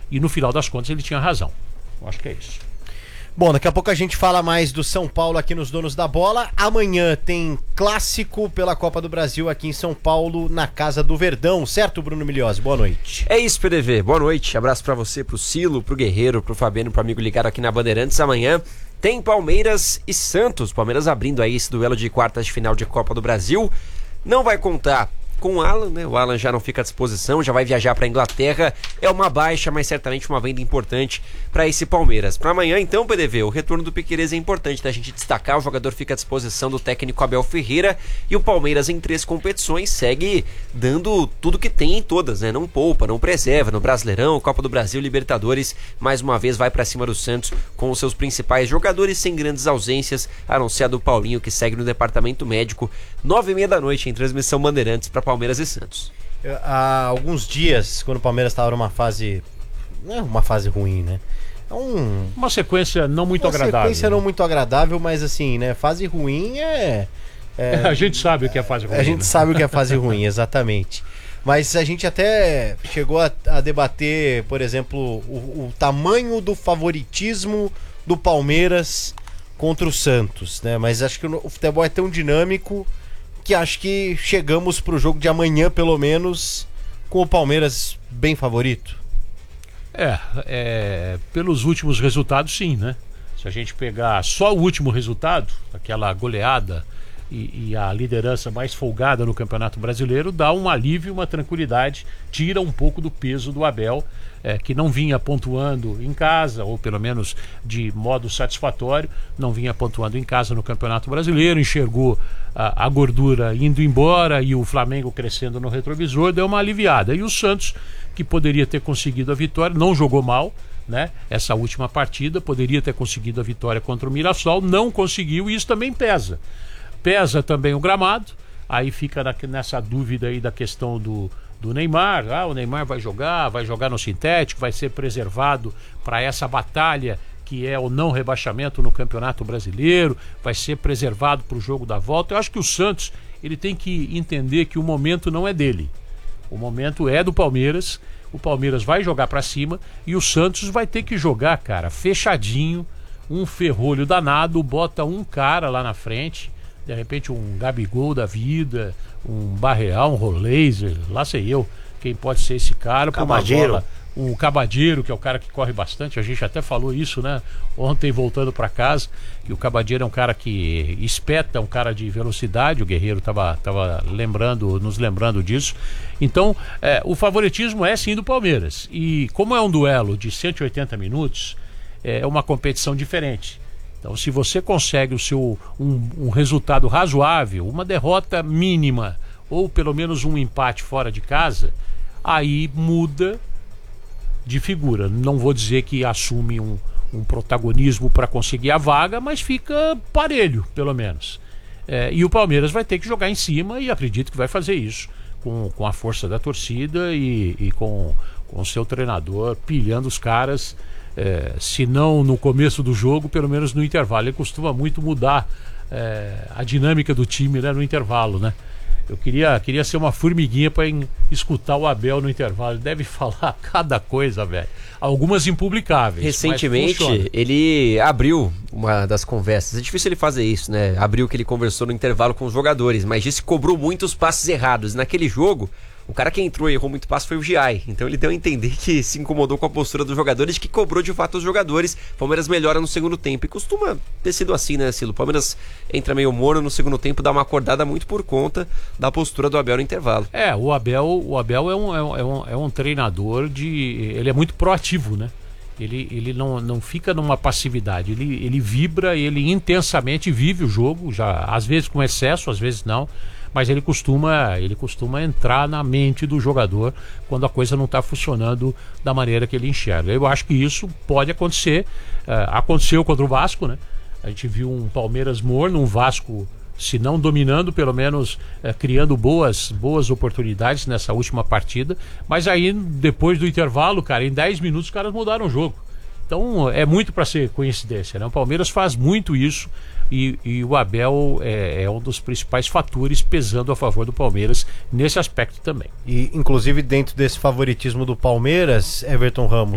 e no final das contas ele tinha razão. Eu acho que é isso. Bom, daqui a pouco a gente fala mais do São Paulo aqui nos Donos da Bola. Amanhã tem clássico pela Copa do Brasil aqui em São Paulo, na Casa do Verdão, certo, Bruno Milhozzi? Boa noite. É isso, PDV. Boa noite. Abraço pra você, pro Silo, pro Guerreiro, pro Fabiano, pro amigo ligado aqui na Bandeirantes. Amanhã tem Palmeiras e Santos. Palmeiras abrindo aí esse duelo de quartas de final de Copa do Brasil. Não vai contar com o Alan, né? O Alan já não fica à disposição, já vai viajar para a Inglaterra. É uma baixa, mas certamente uma venda importante para esse Palmeiras. Para amanhã, então, PDV, o retorno do Piquerez é importante da gente destacar. O jogador fica à disposição do técnico Abel Ferreira e o Palmeiras em 3 competições segue dando tudo que tem em todas, né? Não poupa, não preserva. No Brasileirão, Copa do Brasil, Libertadores, mais uma vez vai para cima do Santos com os seus principais jogadores sem grandes ausências, a não ser a do Paulinho, que segue no departamento médico. 9h30 da noite em transmissão Bandeirantes para Palmeiras e Santos. Há alguns dias, quando o Palmeiras estava numa fase... Não é uma fase ruim, né? É uma sequência não muito agradável. Uma sequência não muito agradável, mas assim, né? Fase ruim a gente sabe o que é fase ruim. A gente sabe o que é fase ruim, exatamente. Mas a gente até chegou a debater, por exemplo, o tamanho do favoritismo do Palmeiras contra o Santos, né? Mas acho que o futebol é tão dinâmico que acho que chegamos pro jogo de amanhã, pelo menos, com o Palmeiras bem favorito. Pelos últimos resultados, sim, né? Se a gente pegar só o último resultado, aquela goleada e a liderança mais folgada no Campeonato Brasileiro, dá um alívio, uma tranquilidade, tira um pouco do peso do Abel, que não vinha pontuando em casa, ou pelo menos de modo satisfatório, não vinha pontuando em casa no Campeonato Brasileiro, enxergou a gordura indo embora e o Flamengo crescendo no retrovisor, deu uma aliviada. E o Santos, que poderia ter conseguido a vitória, não jogou mal, né? Essa última partida, poderia ter conseguido a vitória contra o Mirassol, não conseguiu, e isso também pesa. Pesa também o gramado, aí fica nessa dúvida aí da questão do Neymar. O Neymar vai jogar no sintético, vai ser preservado para essa batalha que é o não rebaixamento no Campeonato Brasileiro, vai ser preservado para o jogo da volta. Eu acho que o Santos, ele tem que entender que o momento não é dele, o momento é do Palmeiras. O Palmeiras vai jogar para cima e o Santos vai ter que jogar, cara, fechadinho, um ferrolho danado, bota um cara lá na frente, de repente um Gabigol da vida, um Barreal, um Roleiser, lá sei eu quem pode ser esse cara. Cabadeiro. O Cabadeiro, que é o cara que corre bastante, a gente até falou isso, né? Ontem, voltando para casa, que o Cabadeiro é um cara que espeta, um cara de velocidade, o Guerreiro tava nos lembrando disso. Então, o favoritismo é sim do Palmeiras. E como é um duelo de 180 minutos, é uma competição diferente. Então, se você consegue um resultado razoável, uma derrota mínima, ou pelo menos um empate fora de casa, aí muda de figura. Não vou dizer que assume um protagonismo para conseguir a vaga, mas fica parelho, pelo menos. E o Palmeiras vai ter que jogar em cima, e acredito que vai fazer isso com a força da torcida e com o seu treinador pilhando os caras, se não no começo do jogo, pelo menos no intervalo. Ele costuma muito mudar a dinâmica do time, né, no intervalo, né? Eu queria ser uma formiguinha para escutar o Abel no intervalo. Ele deve falar cada coisa, velho. Algumas impublicáveis. Recentemente, ele abriu uma das conversas. É difícil ele fazer isso, né? Abriu que ele conversou no intervalo com os jogadores, mas disse que cobrou muitos passes errados. Naquele jogo, o cara que entrou e errou muito passe foi o Giai. Então ele deu a entender que se incomodou com a postura dos jogadores, que cobrou de fato os jogadores. Palmeiras melhora no segundo tempo. E costuma ter sido assim, né, Silo? O Palmeiras entra meio morno no segundo tempo, dá uma acordada muito por conta da postura do Abel no intervalo. O Abel é um treinador ele é muito proativo, né? Ele não fica numa passividade, ele vibra, ele intensamente vive o jogo, já às vezes com excesso, às vezes não. Mas ele costuma entrar na mente do jogador quando a coisa não está funcionando da maneira que ele enxerga. Eu acho que isso pode acontecer. Aconteceu contra o Vasco, né? A gente viu um Palmeiras morno, um Vasco, se não dominando, pelo menos criando boas oportunidades nessa última partida. Mas aí, depois do intervalo, cara, em 10 minutos os caras mudaram o jogo. Então é muito para ser coincidência, né? O Palmeiras faz muito isso e o Abel é um dos principais fatores pesando a favor do Palmeiras nesse aspecto também. E inclusive dentro desse favoritismo do Palmeiras, Everton Ramos,